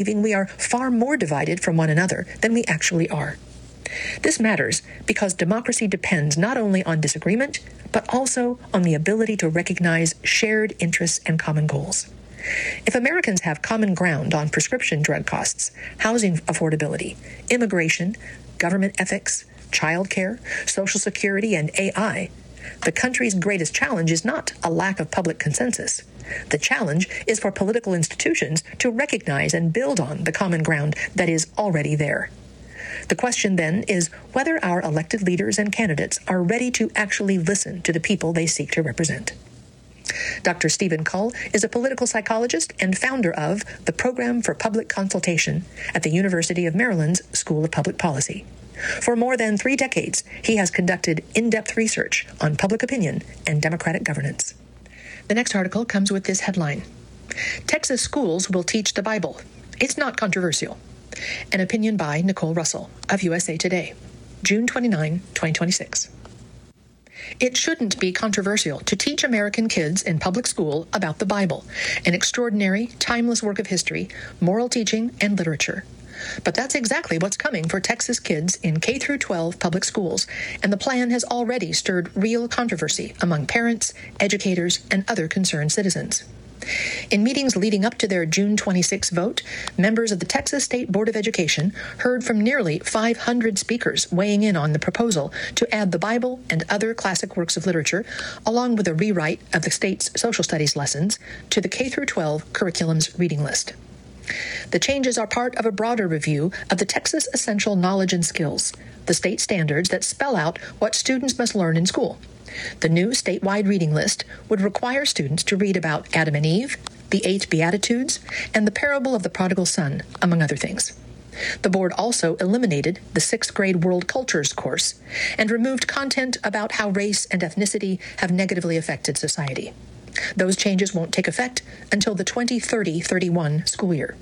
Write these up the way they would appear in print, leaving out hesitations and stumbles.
believing we are far more divided from one another than we actually are. This matters because democracy depends not only on disagreement, but also on the ability to recognize shared interests and common goals. If Americans have common ground on prescription drug costs, housing affordability, immigration, government ethics, childcare, Social Security, and AI, the country's greatest challenge is not a lack of public consensus. The challenge is for political institutions to recognize and build on the common ground that is already there. The question then is whether our elected leaders and candidates are ready to actually listen to the people they seek to represent. Dr. Stephen Cull is a political psychologist and founder of the Program for Public Consultation at the University of Maryland's School of Public Policy. For more than 3 decades, he has conducted in-depth research on public opinion and democratic governance. The next article comes with this headline: Texas schools will teach the Bible. It's not controversial. An opinion by Nicole Russell of USA Today, June 29, 2026. It shouldn't be controversial to teach American kids in public school about the Bible, an extraordinary, timeless work of history, moral teaching, and literature. But that's exactly what's coming for Texas kids in K-12 public schools, and the plan has already stirred real controversy among parents, educators, and other concerned citizens. In meetings leading up to their June 26 vote, members of the Texas State Board of Education heard from nearly 500 speakers weighing in on the proposal to add the Bible and other classic works of literature, along with a rewrite of the state's social studies lessons, to the K-12 curriculum's reading list. The changes are part of a broader review of the Texas Essential Knowledge and Skills, the state standards that spell out what students must learn in school. The new statewide reading list would require students to read about Adam and Eve, the 8 Beatitudes, and the parable of the prodigal son, among other things. The board also eliminated the 6th grade World Cultures course and removed content about how race and ethnicity have negatively affected society. Those changes won't take effect until the 2030-31 school year.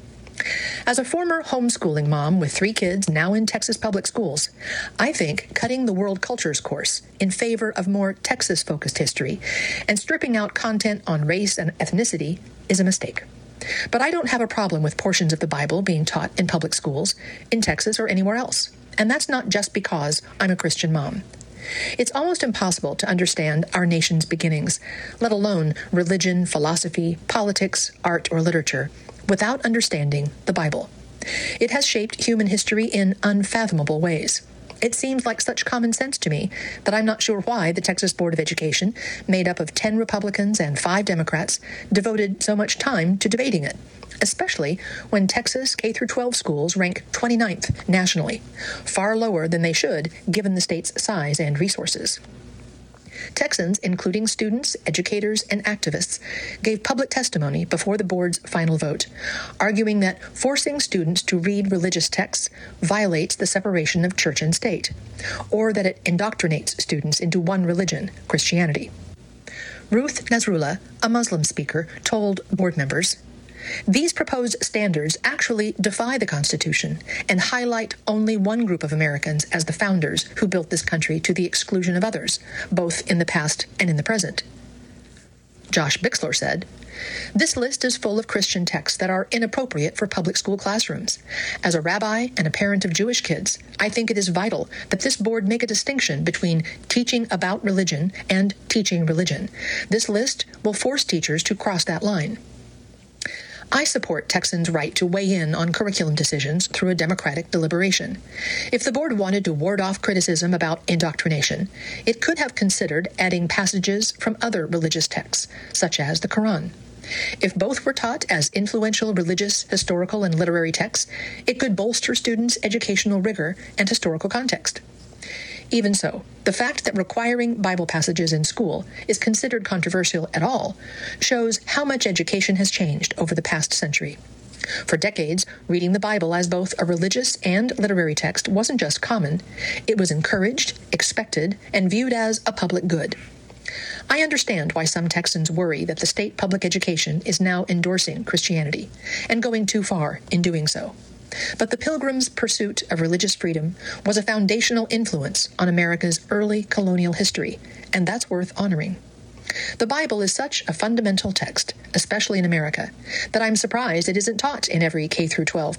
As a former homeschooling mom with 3 kids now in Texas public schools, I think cutting the World Cultures course in favor of more Texas-focused history and stripping out content on race and ethnicity is a mistake. But I don't have a problem with portions of the Bible being taught in public schools in Texas or anywhere else. And that's not just because I'm a Christian mom. It's almost impossible to understand our nation's beginnings, let alone religion, philosophy, politics, art, or literature, without understanding the Bible. It has shaped human history in unfathomable ways. It seems like such common sense to me that I'm not sure why the Texas Board of Education, made up of 10 Republicans and 5 Democrats, devoted so much time to debating it, especially when Texas K-12 schools rank 29th nationally, far lower than they should given the state's size and resources. Texans, including students, educators, and activists, gave public testimony before the board's final vote, arguing that forcing students to read religious texts violates the separation of church and state, or that it indoctrinates students into one religion, Christianity. Ruth Nasrullah, a Muslim speaker, told board members, "These proposed standards actually defy the Constitution and highlight only one group of Americans as the founders who built this country to the exclusion of others, both in the past and in the present." Josh Bixler said, "This list is full of Christian texts that are inappropriate for public school classrooms. As a rabbi and a parent of Jewish kids, I think it is vital that this board make a distinction between teaching about religion and teaching religion. This list will force teachers to cross that line." I support Texans' right to weigh in on curriculum decisions through a democratic deliberation. If the board wanted to ward off criticism about indoctrination, it could have considered adding passages from other religious texts, such as the Quran. If both were taught as influential religious, historical, and literary texts, it could bolster students' educational rigor and historical context. Even so, the fact that requiring Bible passages in school is considered controversial at all shows how much education has changed over the past century. For decades, reading the Bible as both a religious and literary text wasn't just common, it was encouraged, expected, and viewed as a public good. I understand why some Texans worry that the state public education is now endorsing Christianity and going too far in doing so. But the Pilgrims' pursuit of religious freedom was a foundational influence on America's early colonial history, and that's worth honoring. The Bible is such a fundamental text, especially in America, that I'm surprised it isn't taught in every K-12